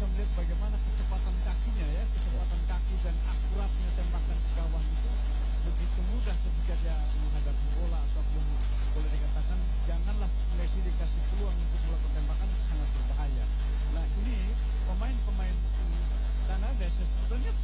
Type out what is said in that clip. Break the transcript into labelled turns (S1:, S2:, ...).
S1: bisa melihat bagaimana kecepatan kakinya ya, kecepatan kaki dan akuratnya tembakan ke gawang itu begitu mudah ketika dia menghadapi bola ataupun boleh dikatakan janganlah Messi dikasih peluang untuk